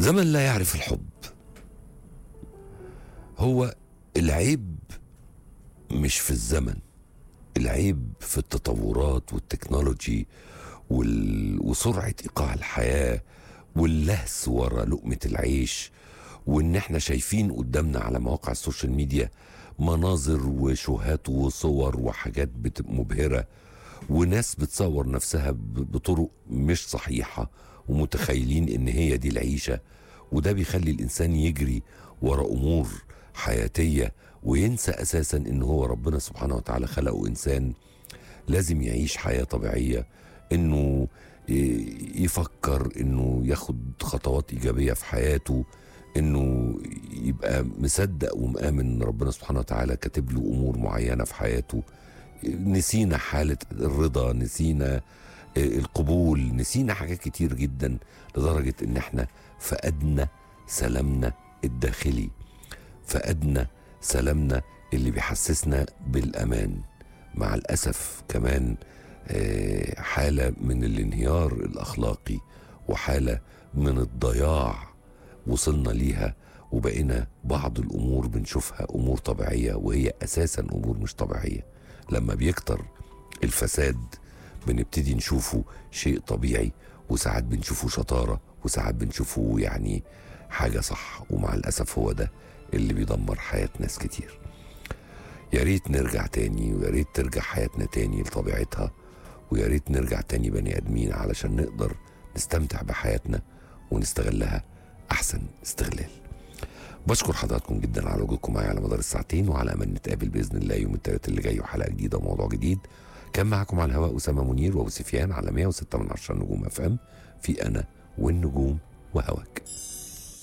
زمن لا يعرف الحب. هو العيب مش في الزمن، العيب في التطورات والتكنولوجي وسرعة إيقاع الحياة واللهس ورا لقمة العيش، وإن احنا شايفين قدامنا على مواقع السوشيال ميديا مناظر وشوهات وصور وحاجات مبهرة، وناس بتصور نفسها بطرق مش صحيحة ومتخيلين إن هي دي العيشة. وده بيخلي الإنسان يجري ورا أمور حياتية وينسى أساسا إن هو ربنا سبحانه وتعالى خلقه إنسان لازم يعيش حياة طبيعية، إنه يفكر، إنه ياخد خطوات إيجابية في حياته، إنه يبقى مصدق ومآمن إن ربنا سبحانه وتعالى كاتب له أمور معينة في حياته. نسينا حالة الرضا، نسينا القبول، نسينا حاجات كتير جدا لدرجة إن احنا فقدنا سلامنا الداخلي، فقدنا سلامنا اللي بيحسسنا بالأمان. مع الأسف كمان حالة من الانهيار الأخلاقي وحالة من الضياع وصلنا ليها، وبقينا بعض الأمور بنشوفها أمور طبيعية وهي أساسا أمور مش طبيعية. لما بيكتر الفساد بنبتدي نشوفه شيء طبيعي، وساعات بنشوفه شطارة، وساعات بنشوفه يعني حاجة صح، ومع الأسف هو ده اللي بيدمر حياة ناس كتير. يا ريت نرجع تاني، ويا ريت ترجع حياتنا تاني لطبيعتها، ويا ريت نرجع تاني بني آدمين علشان نقدر نستمتع بحياتنا ونستغلها أحسن استغلال. بشكر حضراتكم جدا على وجودكم معايا على مدار الساعتين، وعلى أمل نتقابل بإذن الله يوم الثلاث اللي جاي وحلقة جديدة وموضوع جديد. كان معكم على الهواء أسامة منير وأبو سفيان على 106 من 10 نجوم FM في أنا والنجوم وهواك.